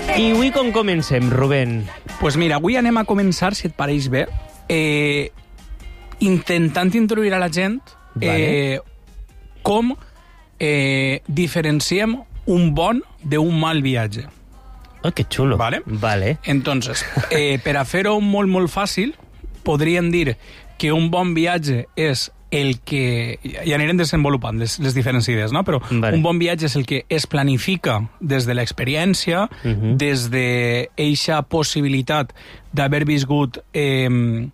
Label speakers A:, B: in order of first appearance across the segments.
A: I avui com comencem, Rubén?
B: Pues mira, avui anem a començar, si et pareix bé, intentant introduir a la gent com diferenciem un bon d'un mal viatge.
A: Oh, que xulo.
B: Vale?
A: Vale.
B: Entonces, per a fer-ho molt, molt fàcil, podríem dir que un bon viatge és el que... Ja anirem desenvolupant les diferents idees, no? Però
A: vale.
B: Un bon viatge és el que es planifica des de l'experiència, des d'eixa possibilitat d'haver viscut el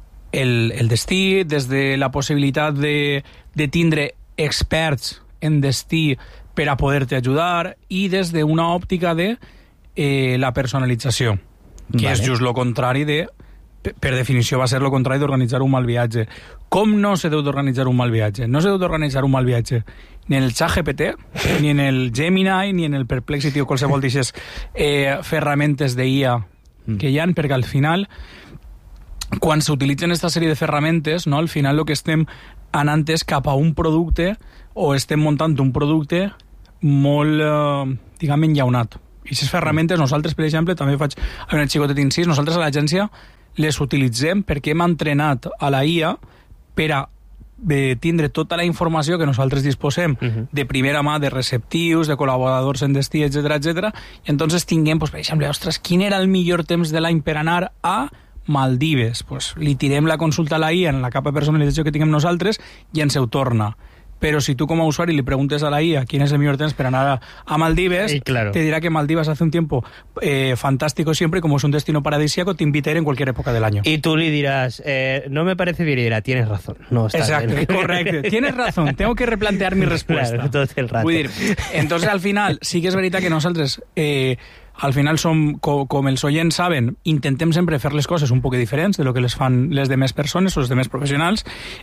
B: destí, des de la possibilitat de tindre experts en destí per a poder-te ajudar i des d'una òptica de la personalització, que és just el contrari de... Per definició va ser el contrari d'organitzar un mal viatge. Com no se deu d'organitzar un mal viatge? No se deu d'organitzar un mal viatge ni en el ChatGPT, ni en el Gemini, ni en el Perplexity o qualsevol d'aquestes ferramentes d'IA que hi ha, perquè al final, quan s'utilitzen aquesta sèrie de ferramentes, no, al final el que estem anant és cap a un producte o estem muntant un producte molt, diguem, enllaunat. I aquestes ferramentes, nosaltres, per exemple, també faig un xicotet incís, nosaltres a l'agència les utilitzem perquè hem entrenat a la IA per a tindre tota la informació que nosaltres disposem de primera mà, de receptius, de col·laboradors en destí, etc. I entonces tinguem, per exemple, ostres, quin era el millor temps de l'any per anar a Maldives? Pues li tirem la consulta a la IA en la capa de personalització que tinguem nosaltres i ens ho torna. Pero si tú como usuario le preguntes a la IA quién es el mejor temps per anar a Maldives, claro, te dirá que Maldivas hace un tiempo fantástico siempre, como es un destino paradisíaco, te invita a ir en cualquier época del año.
A: Y tú le dirás, no me parece bien, y dirá, tienes razón. No, está
B: exacto,
A: bien.
B: Correcte. Tienes razón, tengo que replantear mi respuesta.
A: Claro, todo el rato.
B: Vull dir, entonces al final sí que és veritat que nosaltres... al final som, com els oients saben, intentem sempre fer les coses un poc diferents de lo que les fan les demés persones o les demés professionals,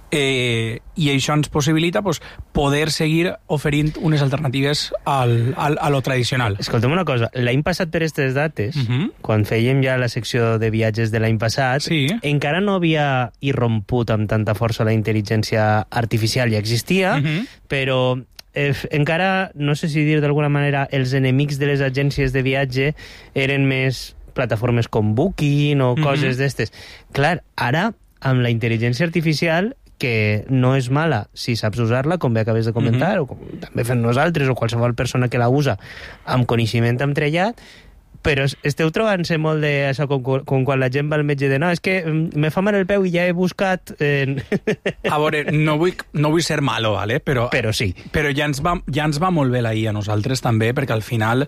B: i això ens possibilita pues, poder seguir oferint unes alternatives a lo tradicional.
A: Escolta'm una cosa, l'any passat per aquestes dates, quan fèiem ja la secció de viatges de l'any passat, encara no havia irromput amb tanta força la intel·ligència artificial, ja existia, però... encara, no sé si dir d'alguna manera, els enemics de les agències de viatge eren més plataformes com Booking o coses d'estes. Clar, ara, amb la intel·ligència artificial, que no és mala si saps usar-la, com bé acabes de comentar, o com també fem nosaltres, o qualsevol persona que la usa amb coneixement entrellat, però esteu trobant-se molt d'això com quan la gent va al metge de no, és que me fa mal el peu i ja he buscat...
B: A veure, no vull ser malo, ¿vale? Però
A: sí.
B: Però ja ens va molt bé la IA a nosaltres també, perquè al final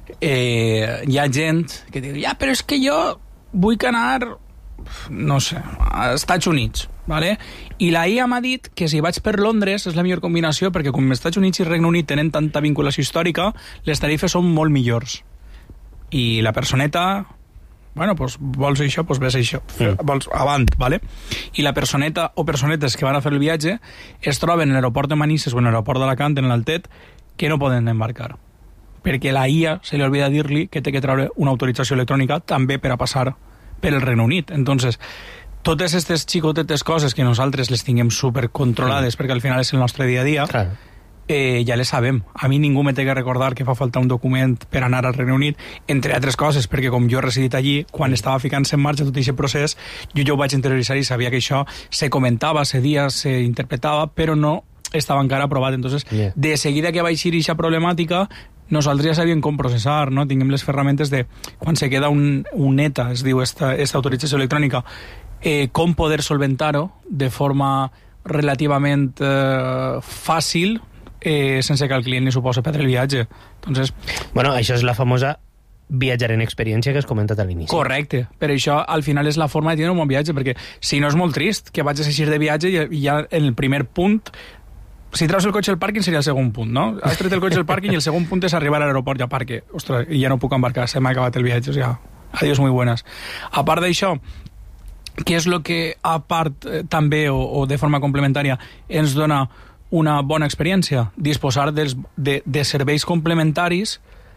B: hi ha gent que diu, ja, però és que jo vull anar, no sé, als Estats Units, ¿vale? I la IA m'ha dit que si vaig per Londres és la millor combinació, perquè com els Estats Units i Regne Unit tenen tanta vinculació històrica, les tarifes són molt millors. I la personeta, bueno, pues vols això, pues ves això, vols avant, ¿vale? I la personeta o personetes que van a fer el viatge es troben en l'aeroport de Manises o en l'aeroport d'Alacant, en l'Altet, que no poden embarcar. Perquè la IA se li olvida dir-li que té que treure una autorització electrònica també per a passar per el Regne Unit. Entonces, totes aquestes xicotetes coses que nosaltres les tinguem supercontrolades perquè al final és el nostre dia a dia, claro, ja les sabem. A mi ningú me té que recordar que fa falta un document per anar al Regne Unit, entre altres coses, perquè com jo he residit allí, quan estava ficant-se en marxa tot aquest procés, jo ho vaig interioritzar i sabia que això se comentava, se dia, se interpretava, però no estava encara aprovat. Entonces, de seguida que va eixir aquesta problemàtica, nosaltres ja sabíem com processar, no? Tinguem les ferramentes de, quan se queda un ETA, es diu esta autorització electrònica, com poder solventar-ho de forma relativament fàcil, sense que el client li suposa perdre el viatge. Entonces,
A: bueno, això és la famosa viatjar en experiència que has comentat a l'inici.
B: Correcte, però això al final és la forma de tenir un bon viatge, perquè si no és molt trist que vaig a eixir de viatge i ja en el primer punt, si treus el cotxe al pàrquing seria el segon punt, no? Has tret el cotxe al pàrquing i el segon punt és arribar a l'aeroport i a parque. Ostres, i ja no puc embarcar, se m'ha acabat el viatge, o sigui, adiós muy buenas. A part d'això, què és el que a part també o de forma complementària ens dona una bona experiència? Disposar de serveis complementaris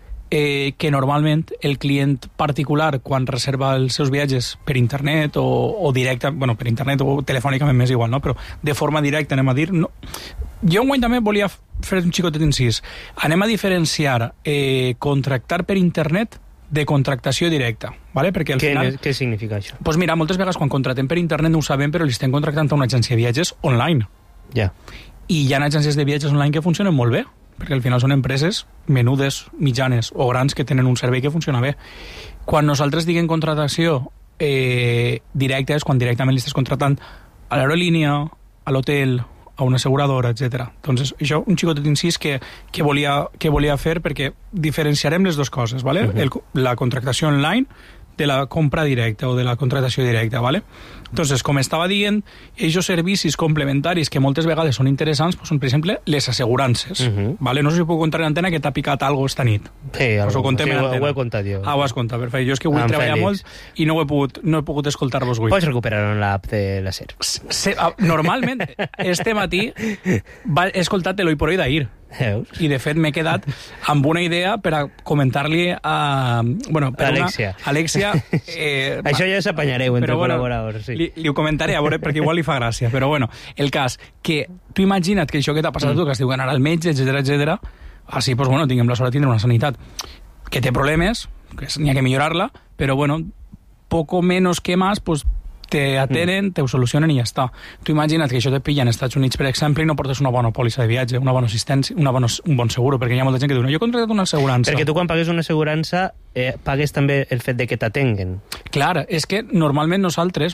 B: que normalment el client particular, quan reserva els seus viatges per internet o directe, bueno, per internet o telefònicament m'és igual, no? Però de forma directa, anem a dir... No. Jo enguany també volia fer un xicotet incís. Anem a diferenciar contractar per internet de contractació directa, ¿vale? Perquè al final...
A: Què significa això?
B: Pues mira, moltes vegades quan contratem per internet no ho sabem, però li estem contractant a una agència de viatges online.
A: Ja.
B: I hi ha agències de viatges online que funcionen molt bé, perquè al final són empreses menudes, mitjanes o grans que tenen un servei que funciona bé. Quan nosaltres diguem contractació directa és quan directament li estàs contractant a l'aerolínia, a l'hotel, a una asseguradora, etc. Entonces, això, un xicotet incís que volia fer perquè diferenciarem les dues coses, ¿vale? La contractació online de la compra directa o de la contratació directa, ¿vale? Entonces, com estava dient, aquests servicis complementaris que moltes vegades són interessants pues, són, per exemple, les assegurances, ¿vale? No sé si puc contar en antena que t'ha picat algo esta nit.
A: Sí, ho he contat jo.
B: Ho has contat, perfecte. Jo és que avui treballar molt i no he pogut escoltar-vos avui.
A: Pots recuperar-ho en l'app de la SER.
B: Normalment, este matí he escoltat l'Hoy por Hoy d'ahir. I de fet m'he quedat amb una idea per a comentar-li a... Bueno, per
A: Alexia.
B: Alexia
A: això ja s'apanyareu entre col·laboradors. Sí.
B: Li ho comentaré, a veure, perquè igual li fa gràcia. Però bueno, el cas, que tu imagina't que això que t'ha passat a tu, que es diu anar al metge, etc. Així, pues, bueno, tinguem la sort de tindre una sanitat que té problemes, que n'hi ha que millorar-la, però bueno, poco menos que más, pues te atenen, te ho solucionen i ja està. Tu imagina't que això te pilla en Estats Units, per exemple, i no portes una bona pòlissa de viatge, una bona assistència, un bon seguro, perquè hi ha molta gent que diu, no, jo he contractat una assegurança.
A: Perquè tu quan pagues una assegurança pagues també el fet de que t'atenguen.
B: Clar, és que normalment nosaltres,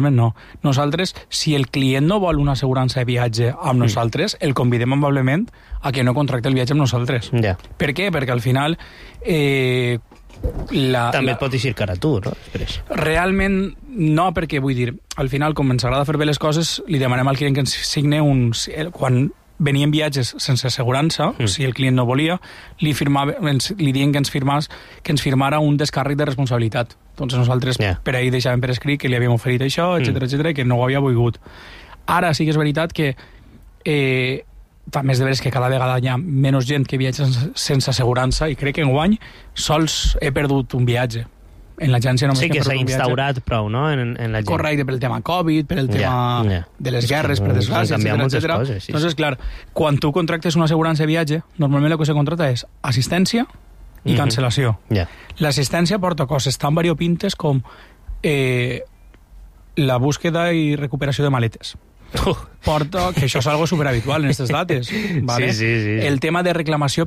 B: si el client no vol una assegurança de viatge amb nosaltres, el convidem amablement a que no contracte el viatge amb nosaltres.
A: Ja.
B: Per què? Perquè al final...
A: també et pot eixir cara a tu, no? Després.
B: Realment no, perquè vull dir, al final, com ens agrada fer bé les coses, li demanem al client que ens signe quan venien viatges sense assegurança, si el client no volia, li diem que ens firmara un descàrrec de responsabilitat. Doncs nosaltres per ahir deixàvem per escrit que li havíem oferit això, etc i que no ho havia volgut. Ara sí que és veritat que també és de veres que cada vegada hi ha menys gent que viatja sense assegurança i crec que enguany sols he perdut un viatge. En l'agència només
A: sí que s'ha instaurat prou, no?, en la gent.
B: Correcte, per el tema Covid, per el tema de les guerres, per desgràcia, etc. Entonces, clar, quan tu contractes una assegurança de viatge, normalment el que se contracta és assistència i cancel·lació. L'assistència porta coses tan variopintes com la búsqueda i recuperació de maletes. Porta, que això és algo superhabitual en aquestes dates, ¿vale?
A: Sí.
B: El tema de reclamació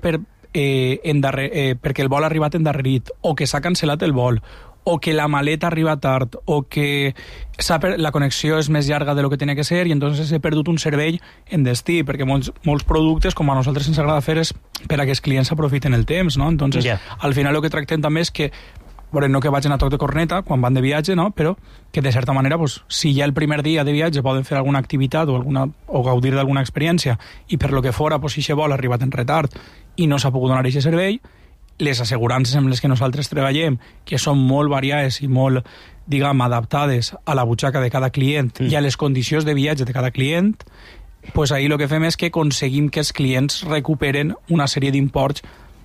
B: perquè el vol ha arribat endarrerit, o que s'ha cancel·lat el vol, o que la maleta arriba tard, o que la connexió és més llarga de lo que tenia que ser i entonces he perdut un servei en destí, perquè molts productes, com a nosaltres ens agrada fer, és per a que els clients aprofiten el temps, no? Entonces, al final el que tractem també és que no que vagin a toc de corneta quan van de viatge, no? Però que de certa manera, pues, si ja el primer dia de viatge poden fer alguna activitat o gaudir d'alguna experiència i per lo que fora, pues, si aquest vol ha arribat en retard i no s'ha pogut donar aquest servei, les assegurances amb les que nosaltres treballem, que són molt variades i molt, diguem, adaptades a la butxaca de cada client i a les condicions de viatge de cada client, pues ahí lo que fem és que aconseguim que els clients recuperen una sèrie d'imports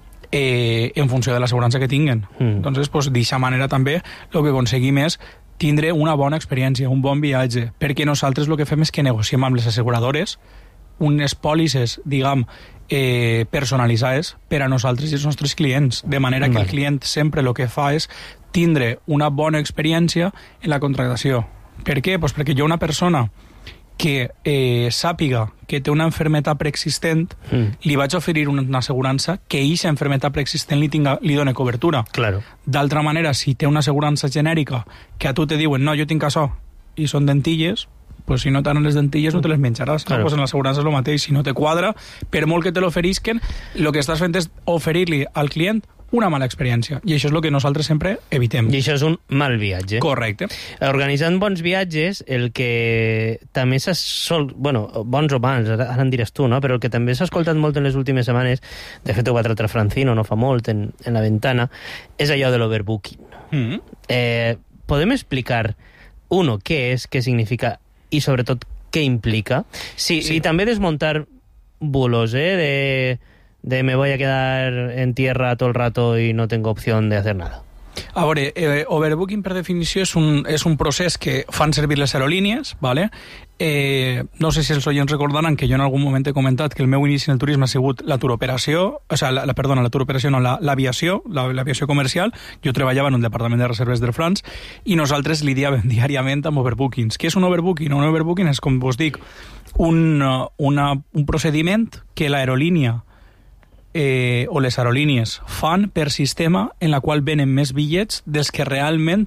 B: en funció de l'assegurança que tinguen. Entonces, pues, d'aquesta manera també el que aconseguim és tindre una bona experiència, un bon viatge, perquè nosaltres el que fem és que negociem amb les asseguradores unes pòlisses, diguem, personalitzades per a nosaltres i els nostres clients, de manera que el client sempre el que fa és tindre una bona experiència en la contractació. Per què? Pues perquè hi ha una persona que sàpiga que té una malaltia preexistent, li vaig oferir una assegurança que aquesta malaltia preexistent li doni cobertura.
A: Claro.
B: D'altra manera, si té una assegurança genèrica que a tu te diuen no, jo tinc això, i són dentilles, pues si no t'anen les dentilles no te les menjaràs. Claro. Pues en l'assegurança és el mateix. Si no te quadra, per molt que te l'oferisquen, el que estàs fent és oferir-li al client una mala experiència. I això és el que nosaltres sempre evitem.
A: I això és un mal viatge.
B: Correcte.
A: Organitzant bons viatges, el que també s'ha bueno, bons o mals, ara en diràs tu, no? Però el que també s'ha escoltat molt en les últimes setmanes, de fet ho va tractar Francino no fa molt en La Ventana, és allò de l'overbooking. Podem explicar, què és, què significa i sobretot què implica? Sí. I també desmuntar bulos, de me voy a quedar en tierra todo el rato y no tengo opción de hacer nada.
B: A veure, overbooking per definició és un procés que fan servir les aerolínies, ¿vale? No sé si els oients recordaran que jo en algun moment he comentat que el meu inici en el turisme ha sigut la turoperació, o sigui, l'aviació, l'aviació comercial. Jo treballava en un departament de reserves d'Air France i nosaltres lidiàvem diàriament amb overbookings. Què és un overbooking? Un overbooking és, com vos dic, un procediment que l'aerolínia o les aerolínies fan per sistema en la qual venen més bitllets dels que realment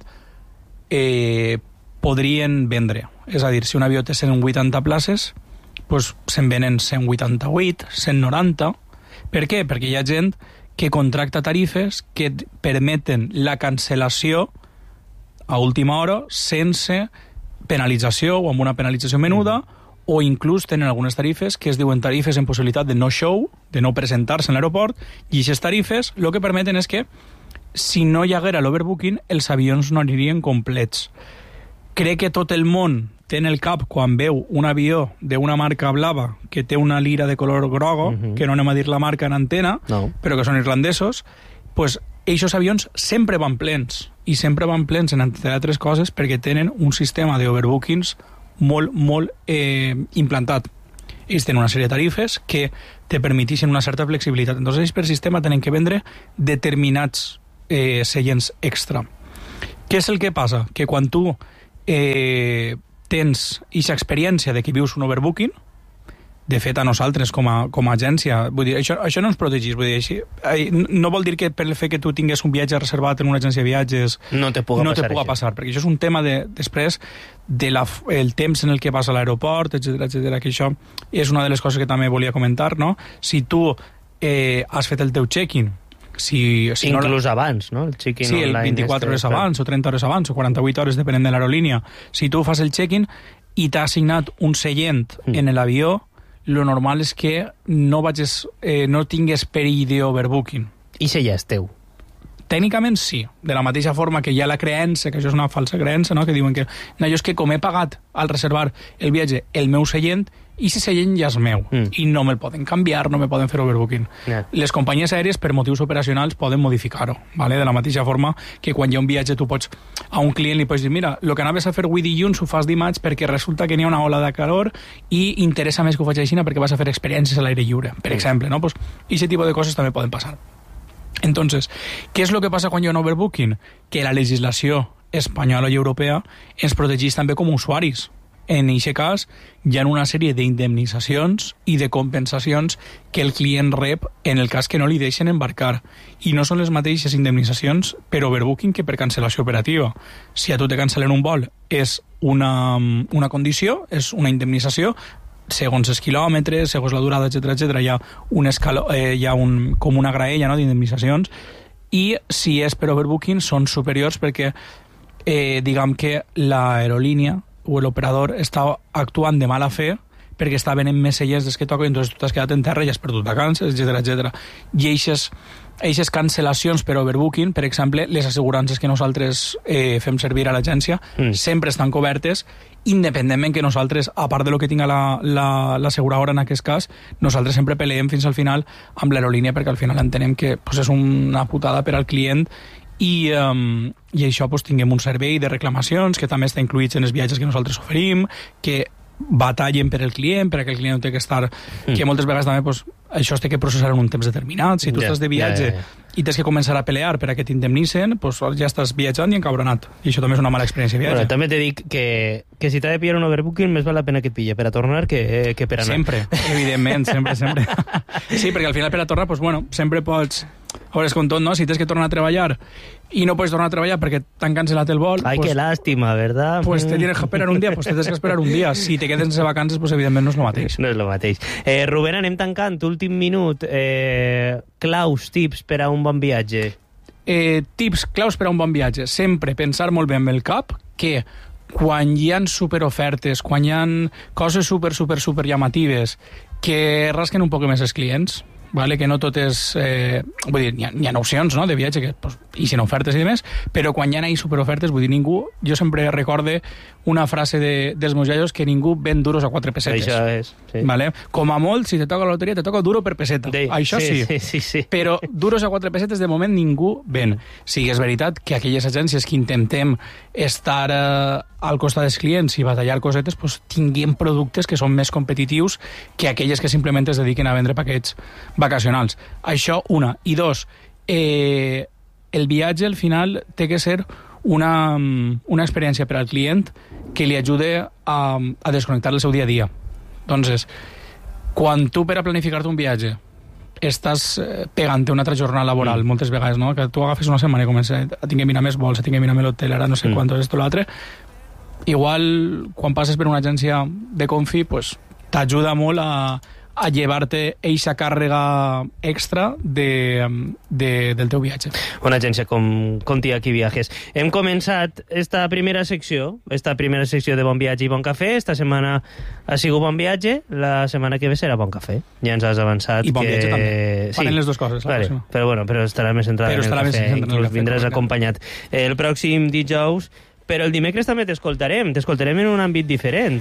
B: podrien vendre. És a dir, si un avió té 180 places, doncs se'n venen 188, 190. Per què? Perquè hi ha gent que contracta tarifes que permeten la cancel·lació a última hora sense penalització o amb una penalització menuda, o inclús tenen algunes tarifes que es diuen tarifes en possibilitat de no show, de no presentar-se en l'aeroport, i aquestes tarifes el que permeten és que si no hi haguera l'overbooking els avions no anirien complets. Crec que tot el món té en el cap quan veu un avió d'una marca blava que té una lira de color grogo, que no anem a dir la marca en antena, però que són irlandesos, pues aquests avions sempre van plens, i sempre van plens en altres coses perquè tenen un sistema d'overbookings molt implantat. Ells tenen una sèrie de tarifes que te permetixen una certa flexibilitat. Entonces, ells per sistema tenen que vendre determinats seients extra. Què és el que passa? Que quan tu tens aquesta experiència de que vius un overbooking, de fet, a nosaltres, com a agència, vull dir, això no ens protegís, vull dir, no vol dir que per el fet que tu tingués un viatge reservat en una agència de viatges no te puga passar, perquè això és un tema després del temps en el que vas a l'aeroport, etcètera, que això és una de les coses que també volia comentar, no? Si tu has fet el teu check-in,
A: inclús abans, no? El check-in
B: sí,
A: online
B: 24 hores abans, o 30 hores abans, o 48 hores, depenent de l'aerolínia. Si tu fas el check-in i t'ha assignat un seient en l'avió, lo normal és que no tingues perill d'overbooking.
A: I si ja és teu?
B: Tècnicament sí, de la mateixa forma que hi ha la creença, que això és una falsa creença, no? Que diuen que no, jo és que com he pagat al reservar el viatge el meu seient, i si seient ja és meu, i no me'l poden canviar, no me poden fer overbooking. Les companyies aèries, per motius operacionals, poden modificar-ho, ¿vale? De la mateixa forma que quan hi ha un viatge tu pots, a un client li pots dir, mira, el que anaves a fer avui dilluns ho fas dimarts perquè resulta que n'hi ha una ola de calor i interessa més que ho faig així perquè vas a fer experiències a l'aire lliure, per exemple, no? Pues, aquest tipus de coses també poden passar. Entonces, què és el que passa quan hi ha un overbooking? Que la legislació espanyola i europea ens protegeix també com a usuaris. En aquest cas, hi ha una sèrie d'indemnitzacions i de compensacions que el client rep en el cas que no li deixen embarcar. I no són les mateixes indemnitzacions per overbooking que per cancel·lació operativa. Si a tu te cancel·len un vol, és una condició, és una indemnització, segons els quilòmetres, segons la durada, etcètera, hi ha com una graella, no?, d'indemnitzacions, i si és per overbooking són superiors perquè diguem que l'aerolínia o l'operador està actuant de mala fe perquè està venent més seients des que toca i entonces tu t'has quedat en terra i has perdut vacances, etcètera. I aquestes cancel·lacions per overbooking, per exemple, les assegurances que nosaltres fem servir a l'agència sempre estan cobertes, independentment que nosaltres, a part de lo que tinga l'asseguradora en aquest cas, nosaltres sempre peleem fins al final amb l'aerolínia perquè al final entenem que és una putada per al client i això tinguem un servei de reclamacions que també està incluït en els viatges que nosaltres oferim, que batallen per el client, perquè el client no té que estar... que moltes vegades també això es té que processar en un temps determinat. Si tu estàs de viatge i tens que començar a pelear per a que t'indemnissen, ja estàs viatjant i encabronat. I això també és una mala experiència de viatge.
A: Bueno, també t'he dit que si t'ha de pillar un overbooking, més val la pena que et pille per a tornar que per anar.
B: Sempre, evidentment, sempre. Sí, perquè al final per a tornar, sempre pots... A veure, és com tot, no? Si tens que tornar a treballar i no pots tornar a treballar perquè t'han cancel·lat el vol...
A: Ai, que lástima, ¿verdad?
B: Pues te tienes que esperar un dia, te tens que esperar un dia. Si te quedes sense vacances, evidentment no és el mateix.
A: No és el mateix. Rubén, anem tancant. Últim minut. Claus, tips per a un bon viatge.
B: Tips, claus per a un bon viatge. Sempre pensar molt bé amb el cap que quan hi ha superofertes, quan hi ha coses super llamatives que rasquen un poc més els clients, vale? Que no tot és... vull dir, hi ha opcions, no?, de viatge que i sin ofertes i demés, però quan hi ha ahí superofertes, vull dir, ningú, jo sempre recorde una frase dels meus iaios que ningú ven duros a 4 pessetes.
A: Això és, sí.
B: Vale? Com a molt, si te toca la loteria, te toca duro per peseta. Això sí. Però duros a 4 pessetes de moment ningú ven. Sí, és veritat que aquelles agències que intentem estar al costat dels clients i batallar cosetes, pues, tinguem productes que són més competitius que aquelles que simplement es dediquen a vendre paquets vacacionals. Això, una. I dos, el viatge al final té que ser una experiència per al client que li ajude a desconnectar el seu dia a dia. Entonces, quan tu per a planificar-te un viatge estàs pegant una altra jornada laboral, moltes vegades, no? Que tu agafes una setmana i comences a tinc que mirar més vols, a tinc que mirar més l'hotel, ara no sé quant, esto, l'altre. Igual, quan passes per una agència de confi, pues, t'ajuda molt a llevar-te eixa càrrega extra del teu viatge.
A: Una agència com Tiaki Viajes. Hem començat esta primera secció de Bon Viatge i Bon Cafè. Esta setmana ha sigut Bon Viatge, la setmana que ve serà Bon Cafè. Ja ens has avançat.
B: I Bon Viatge també. Farem les dues coses.
A: Vale. Però estarà més centrada en el cafè. Inclús vindràs acompanyat el pròxim dijous, però el dimecres també t'escoltarem en un àmbit diferent.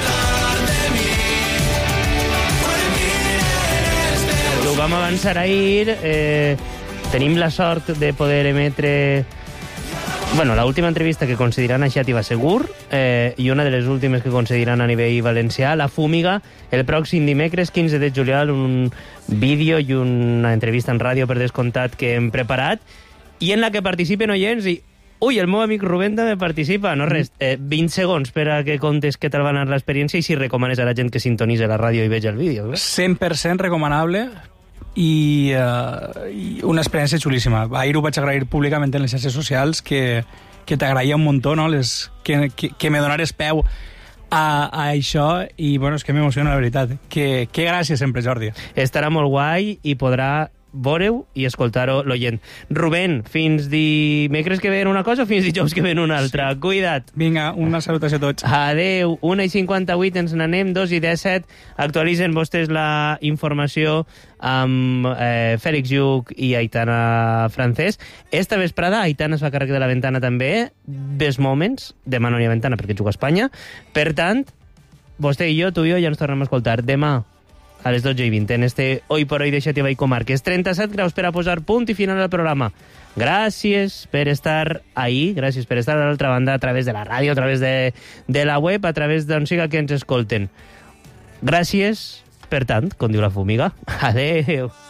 A: Ho vam avançar ahir, tenim la sort de poder emetre l'última entrevista que concediran a Xàtiva Segur i una de les últimes que concediran a nivell valencià, La Fúmiga, el pròxim dimecres 15 de juliol, un vídeo i una entrevista en ràdio per descomptat que hem preparat i en la que participen oients i ui, el meu amic Rubén també participa. No res, 20 segons per a que contes què tal va anar l'experiència i si recomanes a la gent que sintonitza la ràdio i veja el vídeo.
B: 100% recomanable i una experiència xulíssima. Ahir ho vaig agrair públicament en les xarxes socials, que t'agraïa un muntó, no? Que me donares peu a això i, bueno, és que m'emociona, la veritat. Que gràcies sempre, Jordi.
A: Estarà molt guai i podrà veure-ho i escoltar-ho l'oient. Rubén, fins dimecres que ven una cosa o fins dijous que ven una altra? Sí. Cuida't.
B: Vinga, una salutació a tots.
A: Adeu. 1:58 ens n'anem, 2:17. Actualitzen vostès la informació amb Fèlix Lluc i Aitana Francés. Esta vesprada Aitana es fa càrrec de la Ventana també, Best Moments, demà no hi ha Ventana perquè juga a Espanya. Per tant, vostè i jo, tu i jo, ja ens tornem a escoltar demà a les 12:20 en este Hoy por Hoy de Xàtiva i Comarques. 37 graus per a posar punt i final al programa. Gràcies per estar ahí, gràcies per estar a l'altra banda a través de la ràdio, a través de la web, a través d'on siga que ens escolten. Gràcies, per tant, com diu la Fúmiga. Adeu.